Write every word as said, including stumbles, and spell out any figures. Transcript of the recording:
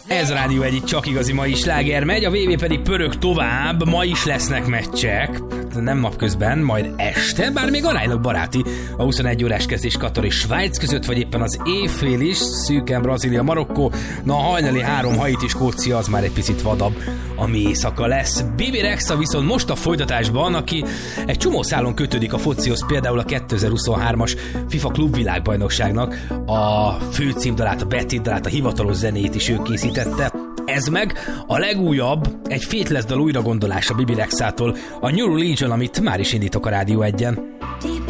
Ez a Rádió egyik csak igazi mai sláger megy, a vé bé pedig pörög tovább, ma is lesznek meccsek, nem napközben, majd este, bár még aránylag baráti, a huszonegy órás kezdés Katar és Svájc között, vagy éppen az éjfél is, szűken Brazília, Marokkó, na a hajnali három Haiti, Skócia az már egy picit vadabb, ami éjszaka lesz. Bibi Rexha viszont most a folytatásban, aki egy csomó szálon kötődik a focihoz, például a kétezer-huszonhármas FIFA klubvilágbajnokságnak a főcímdalát, a betétdalát, a hivatalos zenét is ő készítette. Ez meg a legújabb, egy Faithless dal újragondolása Bibi Rexhától, a New Religion, amit már is indítok a Rádió egyen.